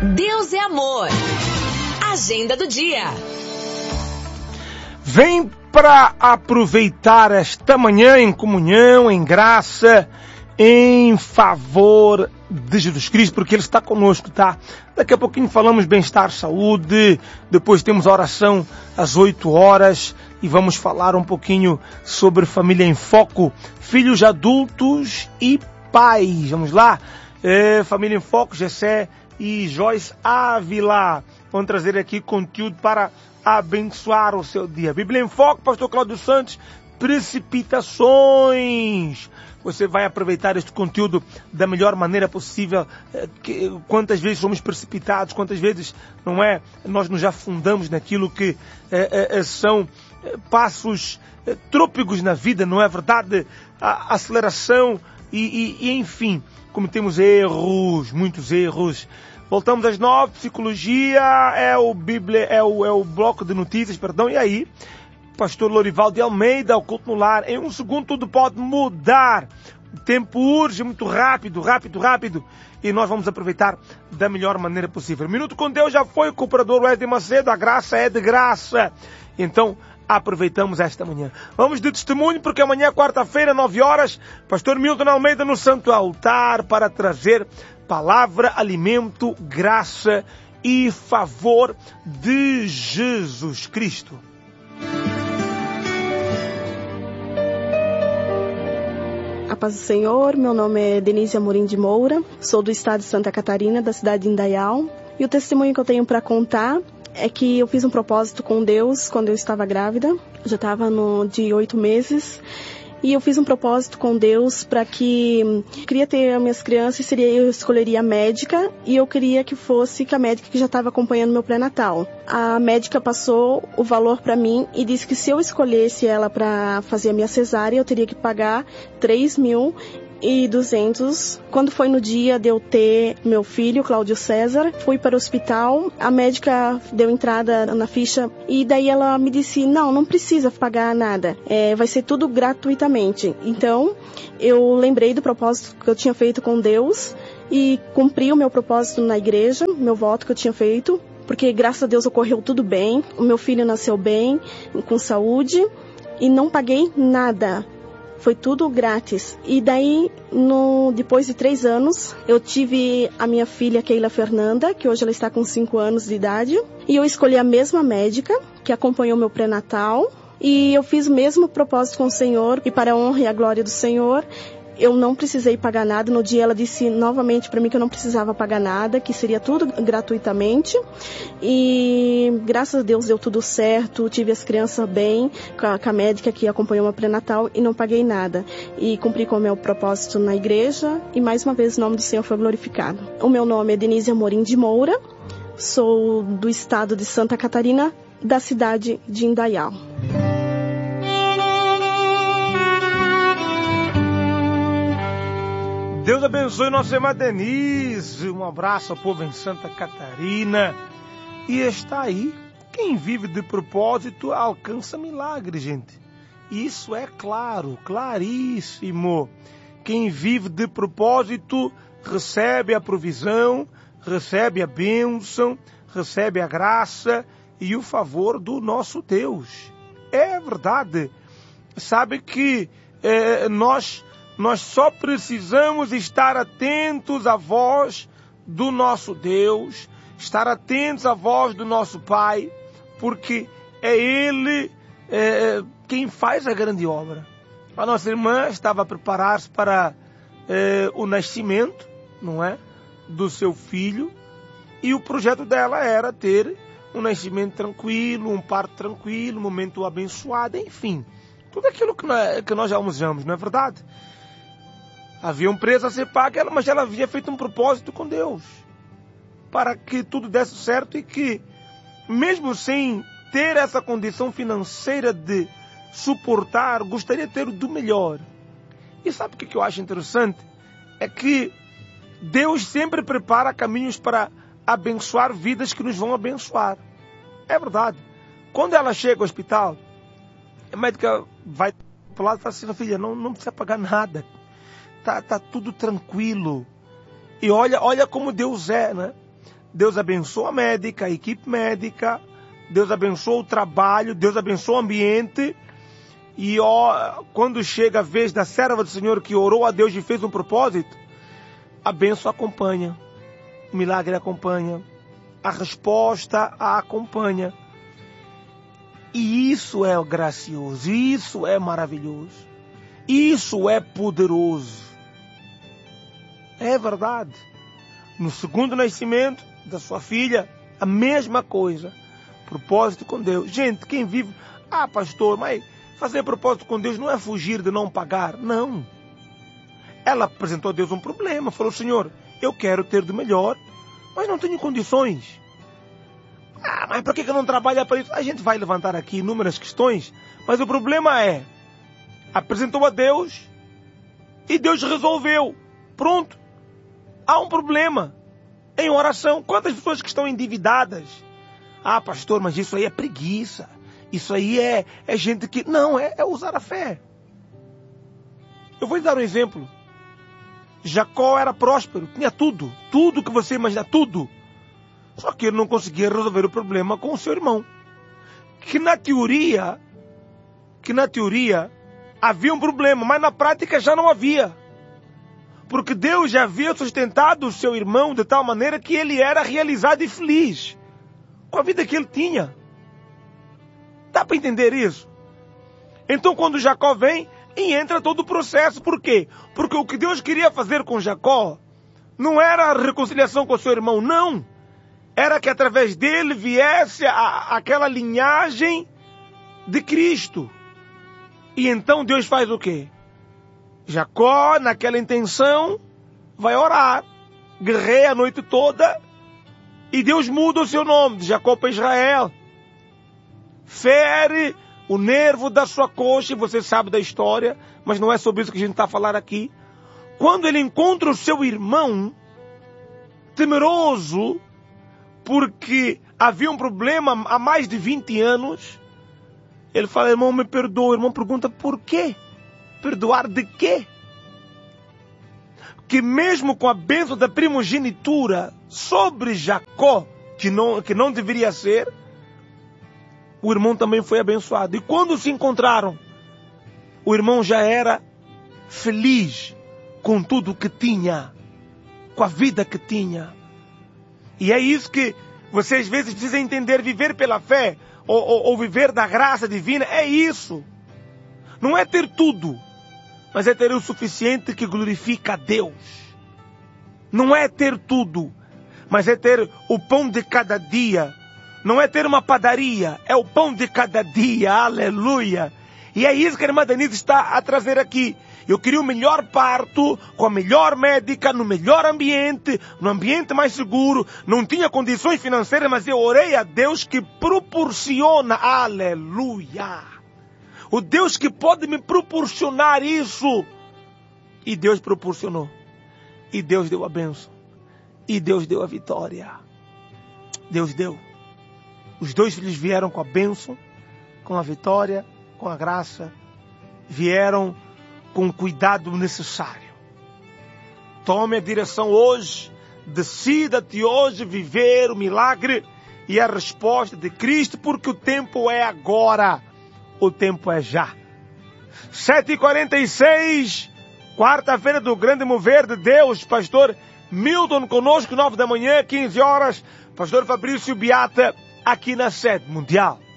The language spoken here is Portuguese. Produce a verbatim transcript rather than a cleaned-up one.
Deus é amor. Agenda do dia. Vem para aproveitar esta manhã em comunhão, em graça, em favor de Jesus Cristo, porque Ele está conosco, tá? Daqui a pouquinho falamos bem-estar, saúde, depois temos a oração às oito horas e vamos falar um pouquinho sobre família em foco, filhos adultos e pais. Vamos lá? É, família em foco, Gessé e Joyce Ávila vão trazer aqui conteúdo para abençoar o seu dia. Bíblia em Foco, pastor Cláudio Santos, precipitações. Você vai aproveitar este conteúdo da melhor maneira possível. Quantas vezes somos precipitados, quantas vezes, não é, nós nos afundamos naquilo que é, é, são passos é, trôpegos na vida, não é verdade? A aceleração e, e, e enfim, cometemos erros, muitos erros. Voltamos às nove, psicologia, é o Bíblia, é o, é o bloco de notícias, perdão, e aí, pastor Lorival de Almeida, o culto no lar, em um segundo tudo pode mudar, o tempo urge muito rápido, rápido, rápido, e nós vamos aproveitar da melhor maneira possível. Minuto com Deus já foi, o cooperador Wesley Macedo, a graça é de graça, então aproveitamos esta manhã. Vamos de testemunho, porque amanhã, quarta-feira, nove horas, pastor Milton Almeida no Santo Altar para trazer palavra, alimento, graça e favor de Jesus Cristo. A paz do Senhor, meu nome é Denise Amorim de Moura, sou do estado de Santa Catarina, da cidade de Indaial, e o testemunho que eu tenho para contar é que eu fiz um propósito com Deus quando eu estava grávida, já estava no de oito meses, e eu fiz um propósito com Deus para que eu queria ter as minhas crianças, seria eu escolheria a médica e eu queria que fosse que a médica que já estava acompanhando meu pré-natal. A médica passou o valor para mim e disse que se eu escolhesse ela para fazer a minha cesárea, eu teria que pagar três mil e duzentos. Quando foi no dia de eu ter meu filho, Cláudio César, fui para o hospital, a médica deu entrada na ficha e daí ela me disse, não, não precisa pagar nada, é, vai ser tudo gratuitamente. Então, eu lembrei do propósito que eu tinha feito com Deus e cumpri o meu propósito na igreja, meu voto que eu tinha feito, porque graças a Deus ocorreu tudo bem, o meu filho nasceu bem, com saúde e não paguei nada. Foi tudo grátis. E daí, no, depois de três anos, eu tive a minha filha Keila Fernanda, que hoje ela está com cinco anos de idade. E eu escolhi a mesma médica, que acompanhou meu pré-natal. E eu fiz o mesmo propósito com o Senhor, e para a honra e a glória do Senhor, eu não precisei pagar nada. No dia ela disse novamente para mim que eu não precisava pagar nada, que seria tudo gratuitamente. E graças a Deus deu tudo certo, tive as crianças bem, com a, com a médica que acompanhou meu pré-natal e não paguei nada. E cumpri com o meu propósito na igreja e mais uma vez o nome do Senhor foi glorificado. O meu nome é Denise Amorim de Moura, sou do estado de Santa Catarina, da cidade de Indaial. Deus abençoe nossa irmã Denise. Um abraço ao povo em Santa Catarina. E está aí. Quem vive de propósito alcança milagre, gente. Isso é claro, claríssimo. Quem vive de propósito recebe a provisão, recebe a bênção, recebe a graça e o favor do nosso Deus. É verdade. Sabe que é, nós... Nós só precisamos estar atentos à voz do nosso Deus, estar atentos à voz do nosso Pai, porque é Ele é, quem faz a grande obra. A nossa irmã estava a preparar-se para é, o nascimento, não é, do seu filho, e o projeto dela era ter um nascimento tranquilo, um parto tranquilo, um momento abençoado, enfim, tudo aquilo que nós, que nós já almejamos, não é verdade? Havia um preço a ser pago, mas ela havia feito um propósito com Deus para que tudo desse certo e que, mesmo sem ter essa condição financeira de suportar, gostaria de ter o do melhor. E sabe o que eu acho interessante? É que Deus sempre prepara caminhos para abençoar vidas que nos vão abençoar. É verdade. Quando ela chega ao hospital, a médica vai para o lado e fala assim, filha, não, não precisa pagar nada. Tá, tá tudo tranquilo. E olha, olha como Deus é, né? Deus abençoa a médica, a equipe médica, Deus abençoa o trabalho, Deus abençoa o ambiente. E ó, quando chega a vez da serva do Senhor que orou a Deus e fez um propósito, a bênção acompanha, o milagre acompanha, a resposta a acompanha. E isso é gracioso, isso é maravilhoso, isso é poderoso. É verdade. No segundo nascimento da sua filha, a mesma coisa. Propósito com Deus. Gente, quem vive... Ah, pastor, mas fazer propósito com Deus não é fugir de não pagar. Não. Ela apresentou a Deus um problema. Falou, Senhor, eu quero ter do melhor, mas não tenho condições. Ah, mas por que eu não trabalho para isso? A gente vai levantar aqui inúmeras questões, mas o problema é, apresentou a Deus e Deus resolveu. Pronto. Há um problema em oração. Quantas pessoas que estão endividadas? Ah, pastor, mas isso aí é preguiça. Isso aí é, é gente que... Não, é, é usar a fé. Eu vou lhe dar um exemplo. Jacó era próspero, tinha tudo. Tudo que você imagina, tudo. Só que ele não conseguia resolver o problema com o seu irmão. Que na teoria, que na teoria havia um problema, mas na prática já não havia. Porque Deus já havia sustentado o seu irmão de tal maneira que ele era realizado e feliz com a vida que ele tinha. Dá para entender isso? Então quando Jacó vem e entra todo o processo, por quê? Porque o que Deus queria fazer com Jacó não era a reconciliação com o seu irmão, não. Era que através dele viesse a, aquela linhagem de Cristo. E então Deus faz o quê? Jacó, naquela intenção, vai orar, guerreia a noite toda, e Deus muda o seu nome, de Jacó para Israel. Fere o nervo da sua coxa, e você sabe da história, mas não é sobre isso que a gente está a falar aqui. Quando ele encontra o seu irmão, temeroso, porque havia um problema há mais de vinte anos, ele fala, irmão, me perdoa. O irmão pergunta, por quê? Perdoar de quê? Que mesmo com a bênção da primogenitura sobre Jacó, que não, que não deveria ser, o irmão também foi abençoado. E quando se encontraram, o irmão já era feliz com tudo que tinha, com a vida que tinha. E é isso que você às vezes precisa entender, viver pela fé, ou, ou, ou viver da graça divina, é isso. Não é ter tudo, mas é ter o suficiente que glorifica a Deus. Não é ter tudo, mas é ter o pão de cada dia. Não é ter uma padaria, é o pão de cada dia, aleluia. E é isso que a irmã Denise está a trazer aqui. Eu queria o melhor parto, com a melhor médica, no melhor ambiente, no ambiente mais seguro. Não tinha condições financeiras, mas eu orei a Deus que proporciona, aleluia. O Deus que pode me proporcionar isso. E Deus proporcionou. E Deus deu a bênção. E Deus deu a vitória. Deus deu. Os dois filhos vieram com a bênção, com a vitória, com a graça. Vieram com o cuidado necessário. Tome a direção hoje. Decida-te hoje viver o milagre e a resposta de Cristo, porque o tempo é agora. O tempo é já. sete e quarenta e seis, quarta-feira do grande mover de Deus. Pastor Milton conosco, nove da manhã, quinze horas. Pastor Fabrício Beata, aqui na sede mundial.